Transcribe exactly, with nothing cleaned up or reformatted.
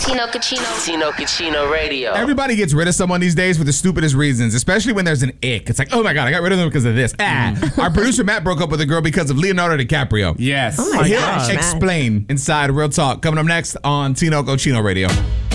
Tino Cucino. Tino Cucino Radio. Everybody gets rid of someone these days for the stupidest reasons, especially when there's an ick. It's like, oh my God, I got rid of them because of this. Ah. Mm. Our producer Matt broke up with a girl because of Leonardo DiCaprio. Yes. Oh my He'll gosh, explain Matt. Inside Real Talk. Coming up next on Tino Cucino Radio.